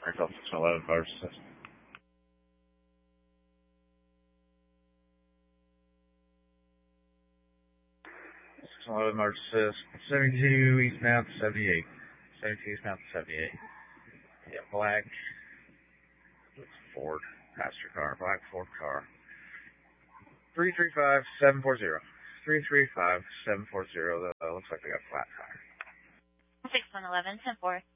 Airtel 611, fire assist. 611, March assist. 72 eastbound to 78. 72 eastbound to 78. Yeah, black. It's Ford. Passenger car. Black Ford car. 335-740. 335-740. Looks like they got flat tire. 6111, 10-4.